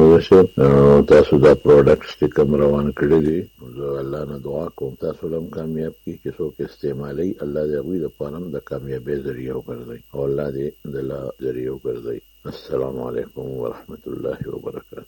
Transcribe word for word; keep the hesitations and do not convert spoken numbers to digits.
مولوي صاحب تاسو دا پروډکټس چې کوم روان کړي دي زه الله نه دعا کوم تاسو هم کامیاب کړي چې څوک استعمالي الله دې هغوی لپاره هم د کامیابۍ ذریعه وګرځوي او الله دې د لا ذریعه وګرځوي. السلام علیکم ورحمة الله وبرکاته.